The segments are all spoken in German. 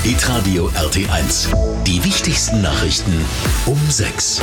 Hitradio RT1. Die wichtigsten Nachrichten um 6.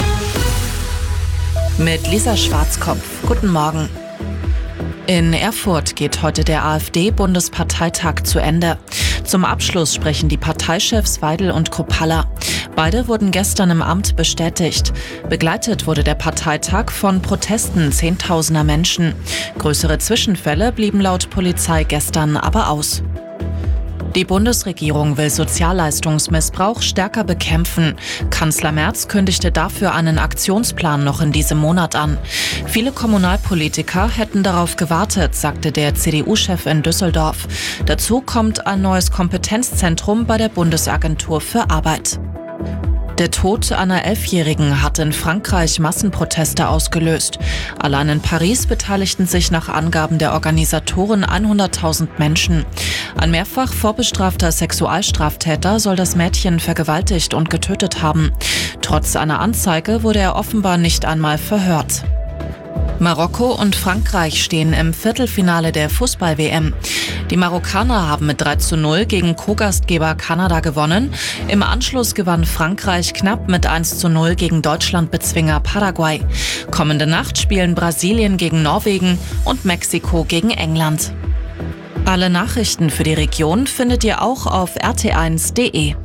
Mit Lisa Schwarzkopf. Guten Morgen. In Erfurt geht heute der AfD-Bundesparteitag zu Ende. Zum Abschluss sprechen die Parteichefs Weidel und Kruppalla. Beide wurden gestern im Amt bestätigt. Begleitet wurde der Parteitag von Protesten Zehntausender Menschen. Größere Zwischenfälle blieben laut Polizei gestern aber aus. Die Bundesregierung will Sozialleistungsmissbrauch stärker bekämpfen. Kanzler Merz kündigte dafür einen Aktionsplan noch in diesem Monat an. Viele Kommunalpolitiker hätten darauf gewartet, sagte der CDU-Chef in Düsseldorf. Dazu kommt ein neues Kompetenzzentrum bei der Bundesagentur für Arbeit. Der Tod einer 11-Jährigen hat in Frankreich Massenproteste ausgelöst. Allein in Paris beteiligten sich nach Angaben der Organisatoren 100.000 Menschen. Ein mehrfach vorbestrafter Sexualstraftäter soll das Mädchen vergewaltigt und getötet haben. Trotz einer Anzeige wurde er offenbar nicht einmal verhört. Marokko und Frankreich stehen im Viertelfinale der Fußball-WM. Die Marokkaner haben mit 3:0 gegen Co-Gastgeber Kanada gewonnen. Im Anschluss gewann Frankreich knapp mit 1:0 gegen Deutschlandbezwinger Paraguay. Kommende Nacht spielen Brasilien gegen Norwegen und Mexiko gegen England. Alle Nachrichten für die Region findet ihr auch auf rt1.de.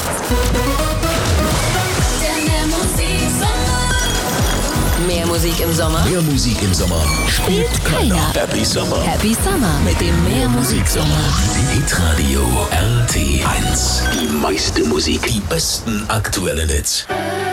Mehr Musik im Sommer? Mehr Musik im Sommer Spielt keiner. Happy Summer Happy Summer mit dem Mehr Musik Sommer. Hitradio RT1. Die meiste Musik, die besten aktuellen Hits.